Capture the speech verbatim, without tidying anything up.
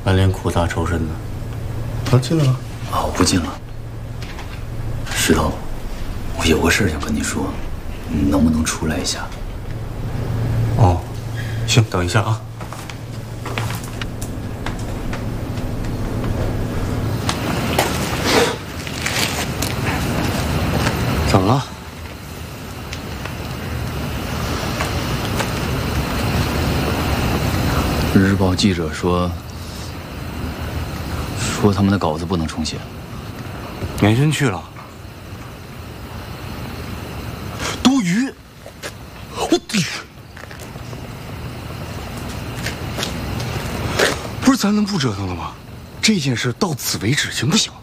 满脸苦大仇深的。啊，进来了。 啊，我不进了。石头，我有个事想跟你说，你能不能出来一下？ 哦，行，等一下啊。怎么了？ 日报记者说，说他们的稿子不能重写。 年真去了。多余。我的，不是咱能不折腾了吗？这件事到此为止，行不行？